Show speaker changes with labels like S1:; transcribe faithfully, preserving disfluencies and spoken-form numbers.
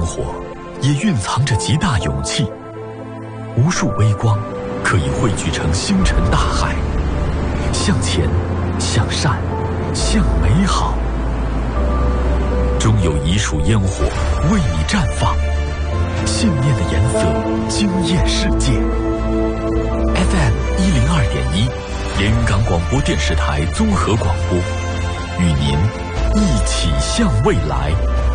S1: 活也蕴藏着极大勇气。无数微光可以汇聚成星辰大海，向前，向善，向美好。终有一束烟火为你绽放，信念的颜色惊艳世界。F M 一零二点一，连云港广播电视台综合广播，与您一起向未来。